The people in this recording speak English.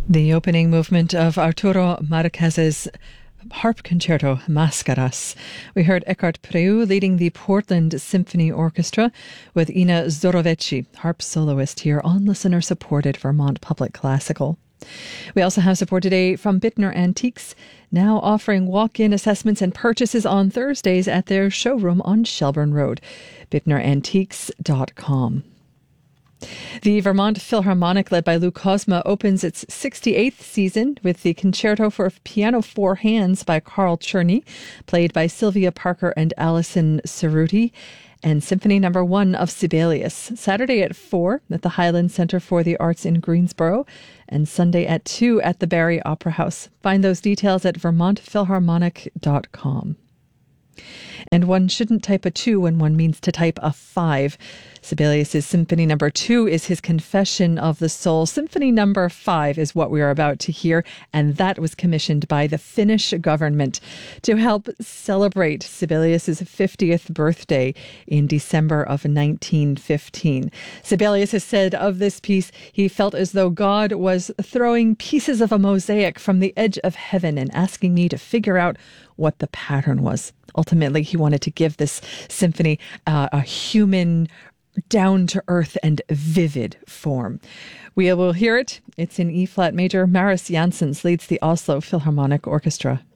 The opening movement of Arturo Marquez's harp concerto, Mascaras. We heard Eckhart Preu leading the Portland Symphony Orchestra with Ina Zorovici, harp soloist here on listener-supported Vermont Public Classical. We also have support today from Bittner Antiques, now offering walk-in assessments and purchases on Thursdays at their showroom on Shelburne Road. BittnerAntiques.com. The Vermont Philharmonic, led by Lou Cosma, opens its 68th season with the Concerto for Piano Four Hands by Carl Czerny, played by Sylvia Parker and Alison Cerruti, and Symphony No. 1 of Sibelius, Saturday at 4 at the Highland Center for the Arts in Greensboro, and Sunday at 2 at the Barrie Opera House. Find those details at vermontphilharmonic.com. And one shouldn't type a 2 when one means to type a 5. Sibelius' Symphony No. 2 is his Confession of the Soul. Symphony No. 5 is what we are about to hear, and that was commissioned by the Finnish government to help celebrate Sibelius' 50th birthday in December of 1915. Sibelius has said of this piece, he felt as though God was throwing pieces of a mosaic from the edge of heaven and asking me to figure out what the pattern was. Ultimately, he wanted to give this symphony a human, down-to-earth and vivid form. We will hear it. It's in E-flat major. Maris Janssens leads the Oslo Philharmonic Orchestra.